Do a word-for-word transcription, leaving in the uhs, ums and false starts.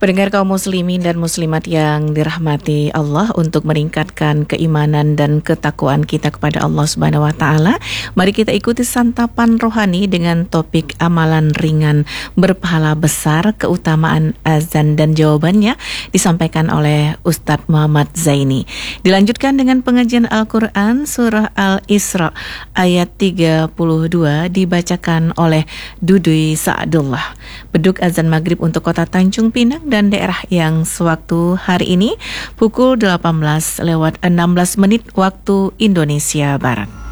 Pendengar kaum muslimin dan muslimat yang dirahmati Allah, untuk meningkatkan keimanan dan ketakwaan kita kepada Allah Subhanahu wa taala, mari kita ikuti santapan rohani dengan topik amalan ringan berpahala besar, keutamaan azan, dan jawabannya disampaikan oleh Ustadz Muhammad Zaini. Dilanjutkan dengan pengajian Al-Quran surah Al-Isra ayat tiga puluh dua dibacakan oleh Dudui Sa'adullah. Beduk azan maghrib untuk kota Tanjung Pinang dan daerah yang sewaktu hari ini pukul delapan belas lewat enam belas menit waktu Indonesia Barat.